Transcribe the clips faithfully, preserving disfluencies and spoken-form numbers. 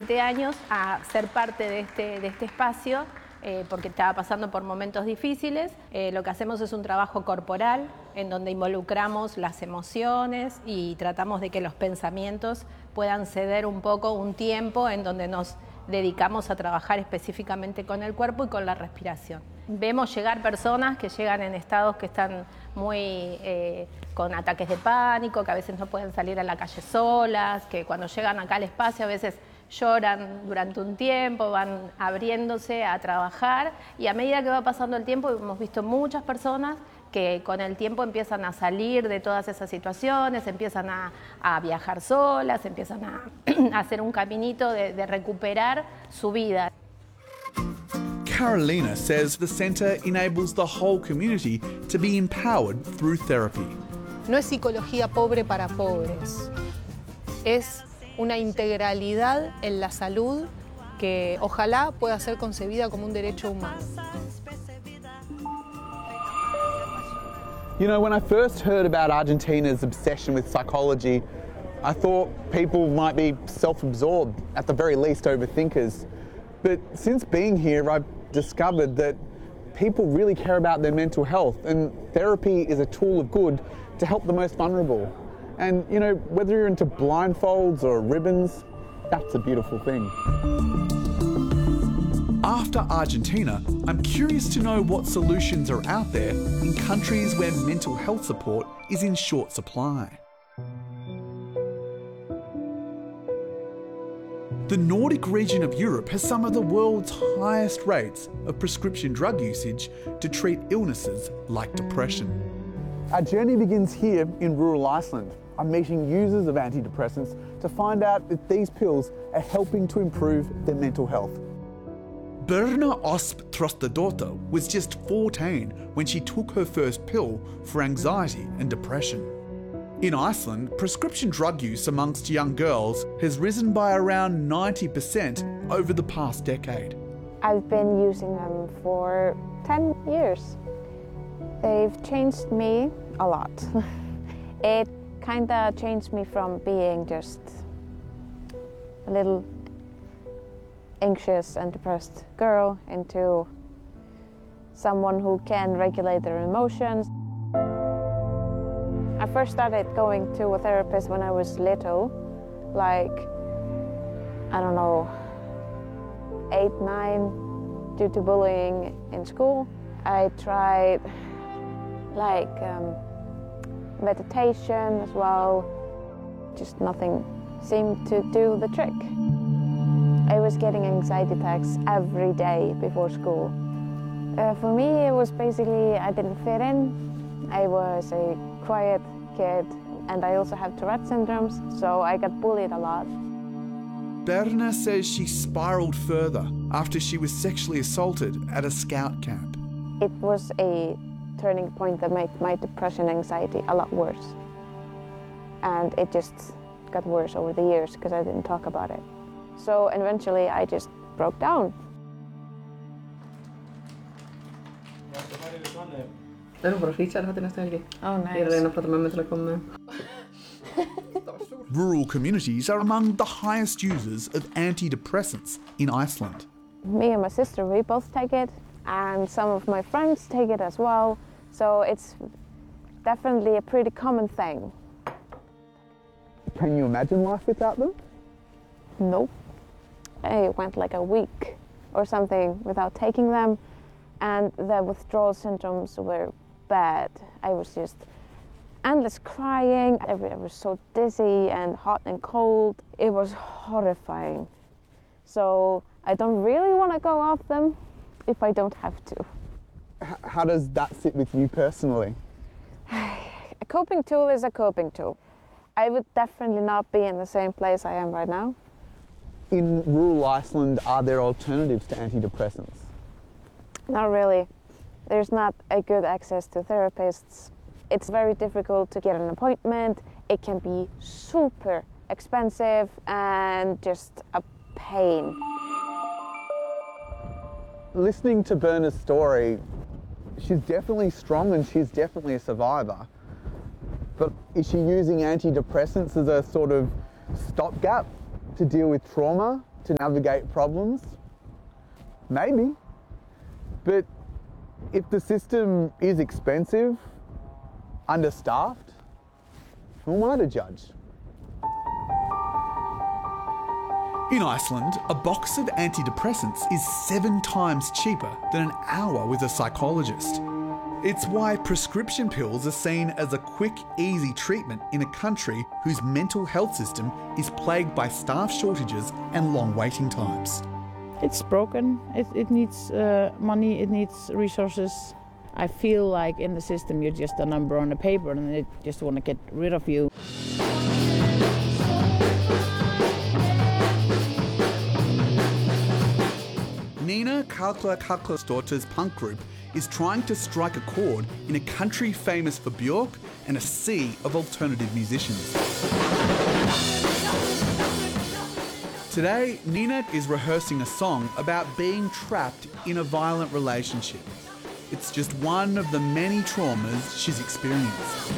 diecisiete años a ser parte de este, de este espacio eh, porque estaba pasando por momentos difíciles. Eh, lo que hacemos es un trabajo corporal en donde involucramos las emociones y tratamos de que los pensamientos puedan ceder un poco un tiempo en donde nos dedicamos a trabajar específicamente con el cuerpo y con la respiración. Vemos llegar personas que llegan en estados que están muy eh, con ataques de pánico, que a veces no pueden salir a la calle solas, que cuando llegan acá al espacio a veces lloran durante un tiempo, van abriéndose a trabajar y a medida que va pasando el tiempo hemos visto muchas personas que con el tiempo empiezan a salir de todas esas situaciones, empiezan a, a viajar solas, empiezan a, a hacer un caminito de, de recuperar su vida. Carolina says the centre enables the whole community to be empowered through therapy. No es psicología pobre para pobres, es una integralidad en la salud que ojalá pueda ser concebida como un derecho humano. You know, when I first heard about Argentina's obsession with psychology, I thought people might be self-absorbed, at the very least overthinkers. But since being here, I've discovered that people really care about their mental health, and therapy is a tool of good to help the most vulnerable. And, you know, whether you're into blindfolds or ribbons, that's a beautiful thing. After Argentina, I'm curious to know what solutions are out there in countries where mental health support is in short supply. The Nordic region of Europe has some of the world's highest rates of prescription drug usage to treat illnesses like depression. Our journey begins here in rural Iceland. I'm meeting users of antidepressants to find out if these pills are helping to improve their mental health. Birna Osp Trostadottir was just fourteen when she took her first pill for anxiety and depression. In Iceland, prescription drug use amongst young girls has risen by around ninety percent over the past decade. I've been using them for ten years. They've changed me a lot. It kind of changed me from being just a little anxious and depressed girl into someone who can regulate their emotions. I first started going to a therapist when I was little, like, I don't know, eight, nine, due to bullying in school. I tried like um, meditation as well, just nothing seemed to do the trick. I was getting anxiety attacks every day before school. Uh, for me, it was basically I didn't fit in. I was a quiet kid, and I also have Tourette syndromes, so I got bullied a lot. Birna says she spiralled further after she was sexually assaulted at a scout camp. It was a turning point that made my depression and anxiety a lot worse. And it just got worse over the years because I didn't talk about it. So eventually I just broke down. Oh, nice. Rural communities are among the highest users of antidepressants in Iceland. Me and my sister, we both take it, and some of my friends take it as well. So it's definitely a pretty common thing. Can you imagine life without them? Nope. I went like a week or something without taking them, and the withdrawal symptoms were bad. I was just endless crying. I was so dizzy and hot and cold. It was horrifying. So I don't really want to go off them if I don't have to. How does that sit with you personally? A coping tool is a coping tool. I would definitely not be in the same place I am right now. In rural Iceland, are there alternatives to antidepressants? Not really. There's not a good access to therapists. It's very difficult to get an appointment. It can be super expensive and just a pain. Listening to Birna's story, she's definitely strong and she's definitely a survivor. But is she using antidepressants as a sort of stopgap to deal with trauma? to navigate problems? Maybe. But if the system is expensive, understaffed, who am I to judge? In Iceland, a box of antidepressants is seven times cheaper than an hour with a psychologist. It's why prescription pills are seen as a quick, easy treatment in a country whose mental health system is plagued by staff shortages and long waiting times. It's broken, it, it needs uh, money, it needs resources. I feel like in the system you're just a number on a paper and they just want to get rid of you. Nina Karla-Karlasdottir's punk group is trying to strike a chord in a country famous for Björk and a sea of alternative musicians. Today, Nina is rehearsing a song about being trapped in a violent relationship. It's just one of the many traumas she's experienced.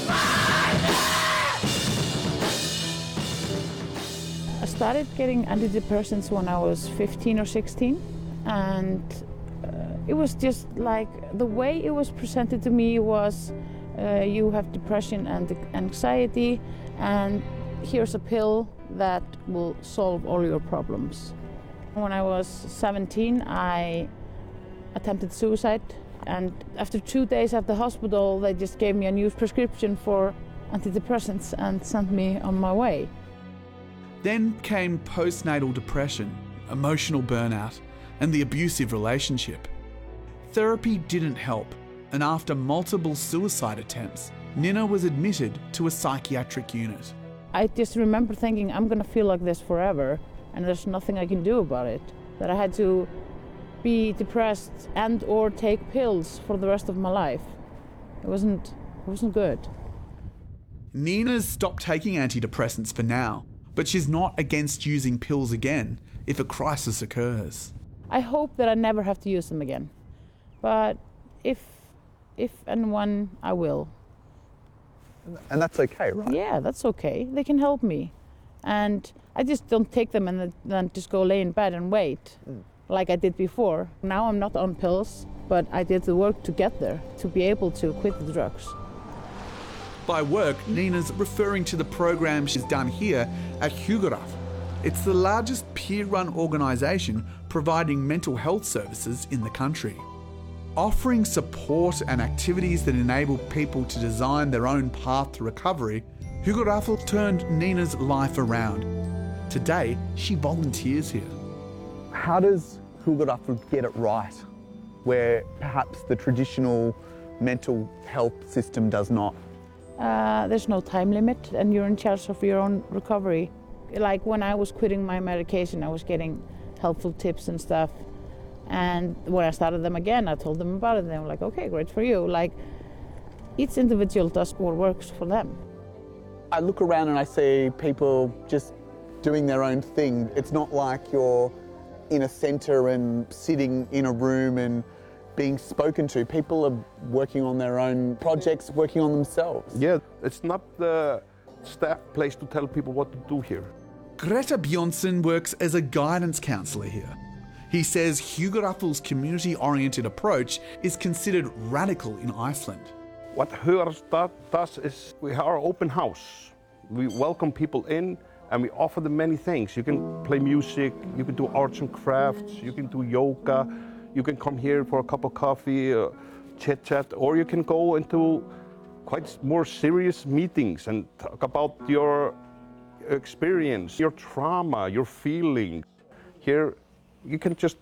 I started getting antidepressants when I was fifteen or sixteen, and uh, it was just like the way it was presented to me was uh, you have depression and anxiety, and here's a pill that will solve all your problems. When I was seventeen, I attempted suicide, and after two days at the hospital, they just gave me a new prescription for antidepressants and sent me on my way. Then came postnatal depression, emotional burnout, and the abusive relationship. Therapy didn't help, and after multiple suicide attempts, Nina was admitted to a psychiatric unit. I just remember thinking, I'm gonna feel like this forever, and there's nothing I can do about it. That I had to be depressed and or take pills for the rest of my life. It wasn't, it wasn't good. Nina's stopped taking antidepressants for now, but she's not against using pills again if a crisis occurs. I hope that I never have to use them again, but if, if and when I will. And that's okay, right? Yeah, that's okay. They can help me. And I just don't take them and then just go lay in bed and wait, mm. like I did before. Now I'm not on pills, but I did the work to get there, to be able to quit the drugs. By work, Nina's referring to the program she's done here at Hugaraf. It's the largest peer-run organisation providing mental health services in the country. Offering support and activities that enable people to design their own path to recovery, Hugaraf turned Nina's life around. Today, she volunteers here. How does Hugaraf get it right, where perhaps the traditional mental health system does not? Uh, there's no time limit, and you're in charge of your own recovery. Like when I was quitting my medication, I was getting helpful tips and stuff. And when I started them again, I told them about it, and they were like, okay, great for you. Like, each individual does what works for them. I look around and I see people just doing their own thing. It's not like you're in a centre and sitting in a room and being spoken to. People are working on their own projects, working on themselves. Yeah, it's not the staff place to tell people what to do here. Greta Bjornsson works as a guidance counsellor here. He says Hugaraf's community-oriented approach is considered radical in Iceland. What Hugaraf does is we are open house. We welcome people in and we offer them many things. You can play music, you can do arts and crafts, you can do yoga, you can come here for a cup of coffee, uh, chit-chat, or you can go into quite more serious meetings and talk about your experience, your trauma, your feeling. Here, you can just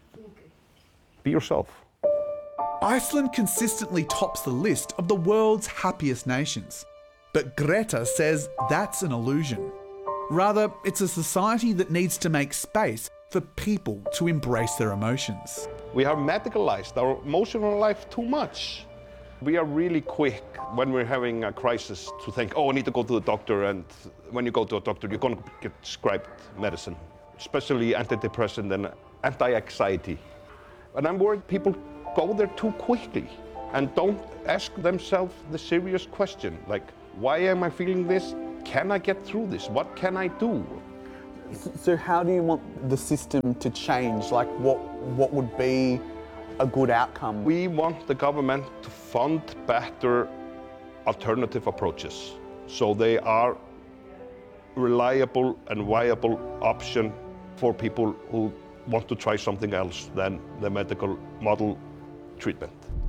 be yourself. Iceland consistently tops the list of the world's happiest nations. But Greta says that's an illusion. Rather, it's a society that needs to make space for people to embrace their emotions. We have medicalized our emotional life too much. We are really quick when we're having a crisis to think, oh, I need to go to the doctor, and when you go to a doctor, you're going to get prescribed medicine, especially antidepressant and anti-anxiety. And I'm worried people go there too quickly and don't ask themselves the serious question, like, why am I feeling this? Can I get through this? What can I do? So how do you want the system to change? Like what, what would be a good outcome? We want the government to fund better alternative approaches, so they are reliable and viable option for people who want to try something else than the medical model treatment.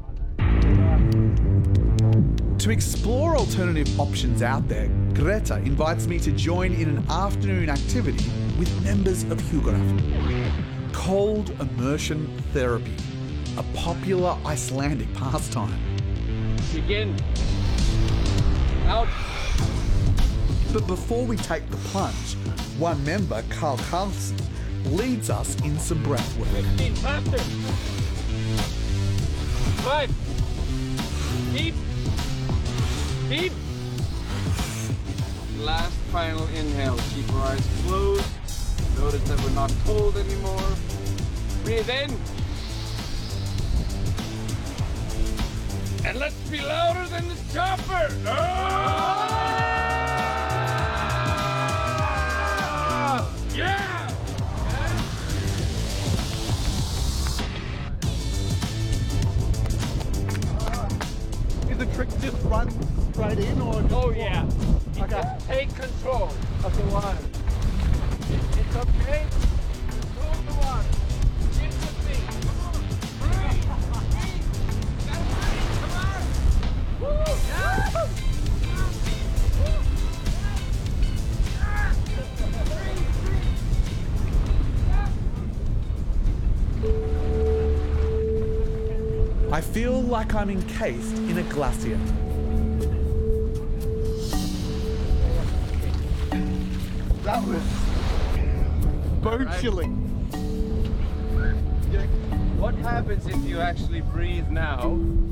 To explore alternative options out there, Greta invites me to join in an afternoon activity with members of Hugraf. Cold immersion therapy, a popular Icelandic pastime. Begin. Out. But before we take the plunge, one member, Carl Carlson, leads us in some breath work. fifteen, faster. Five. Deep. Deep. Last final inhale. Keep our eyes closed. Notice that we're not cold anymore. Breathe in. And let's be louder than the chopper. Oh! Yeah! Is the trick just run right in or? Oh yeah. Okay. Take control of the water. It's okay. Control the water. Get the thing. Come on. Breathe. Breathe. You gotta breathe. Come on. Woo! Yeah! Woo! Yeah! Breathe. Breathe. I feel like I'm encased in a glacier. That was bone chilling. What happens if you actually breathe now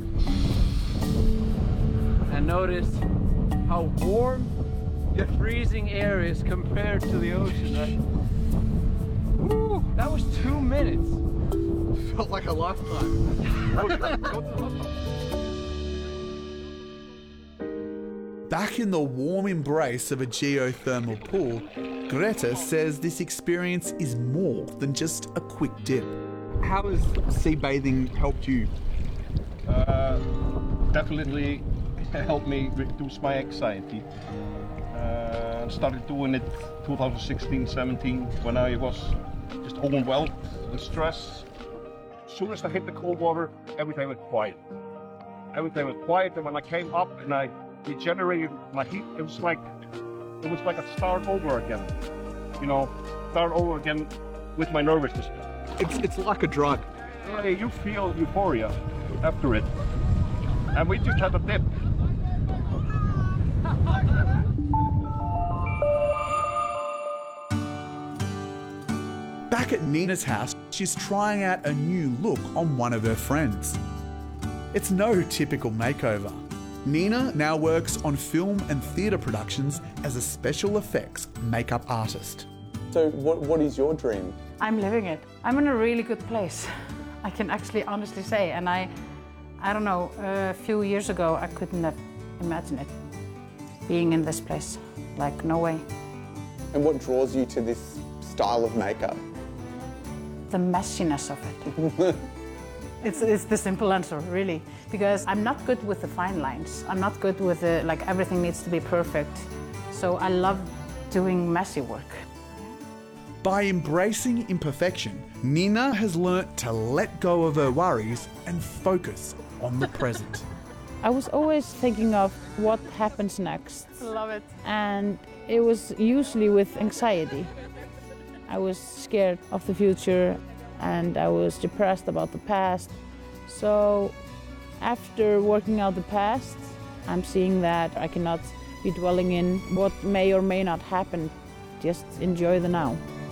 and notice how warm the freezing air is compared to the ocean, right? Woo, that was two minutes. Felt like a lifetime. Back in the warm embrace of a geothermal pool, Greta says this experience is more than just a quick dip. How has sea bathing helped you? Uh, definitely helped me reduce my anxiety. Uh, started doing it twenty sixteen seventeen when I was just overwhelmed with stress. As soon as I hit the cold water, everything went quiet. Everything was quiet, and when I came up and I regenerated my heat, it was like it was like a start over again. You know, start over again with my nervous system. It's, it's like a drug. Hey, you feel euphoria after it. And we just had a dip. Back at Nina's house, she's trying out a new look on one of her friends. It's no typical makeover. Nina now works on film and theatre productions as a special effects makeup artist. So what, what is your dream? I'm living it. I'm in a really good place. I can actually honestly say, and I, I don't know, a few years ago I couldn't have imagined it, being in this place. Like, no way. And what draws you to this style of makeup? The messiness of it. It's, it's the simple answer, really, because I'm not good with the fine lines. I'm not good with the, like, everything needs to be perfect. So I love doing messy work. By embracing imperfection, Nina has learnt to let go of her worries and focus on the present. I was always thinking of what happens next. Love it. And it was usually with anxiety. I was scared of the future and I was depressed about the past. So after working out the past, I'm seeing that I cannot be dwelling in what may or may not happen. Just enjoy the now.